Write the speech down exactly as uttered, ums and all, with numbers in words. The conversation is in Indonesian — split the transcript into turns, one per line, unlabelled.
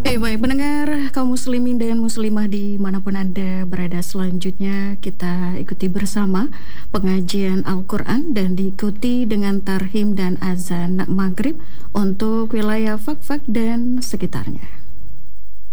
Oke, baik pendengar kaum muslimin dan muslimah dimanapun Anda berada, selanjutnya kita ikuti bersama pengajian Al-Quran dan diikuti dengan tarhim dan azan maghrib untuk wilayah Fakfak dan sekitarnya.